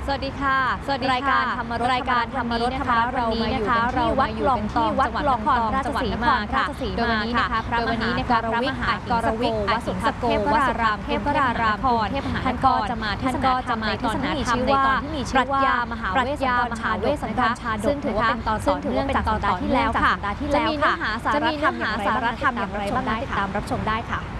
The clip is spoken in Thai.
สวัสดีค่ะสวัสดีค่ะรายการธรรมรสนะคะเรามาอยู่ที่วัดหลองทองจังหวัดนครราชสีมาค่ะโดยวันนี้นะคะพระมหากรวิทย์กรวิทย์วสุทธโกวสุรามเทพรารามเทพมหานครท่านก็จะมาเทศนาธรรมในตอนที่มีชื่อว่าปรัชญามหาเวสสันดรชาดกซึ่งถือว่าเป็นตอนต่อเนื่องจากสัปดาห์ที่แล้วค่ะจะมีเนื้อหาสาระธรรมอย่างไรบ้างติดตามรับชมได้ค่ะ